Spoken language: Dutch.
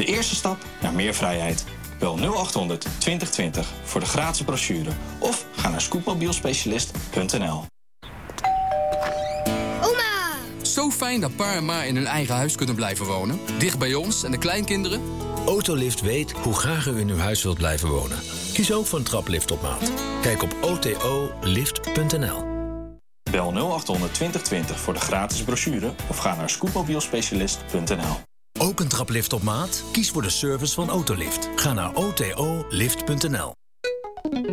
De eerste stap naar meer vrijheid. Bel 0800 2020 voor de gratis brochure. Of ga naar scootmobielspecialist.nl. Oma! Zo fijn dat pa en ma in hun eigen huis kunnen blijven wonen. Dicht bij ons en de kleinkinderen. Autolift weet hoe graag u in uw huis wilt blijven wonen. Kies ook voor een traplift op maat. Kijk op otolift.nl. Bel 0800 2020 voor de gratis brochure. Of ga naar scootmobielspecialist.nl. Ook een traplift op maat? Kies voor de service van Autolift. Ga naar otolift.nl.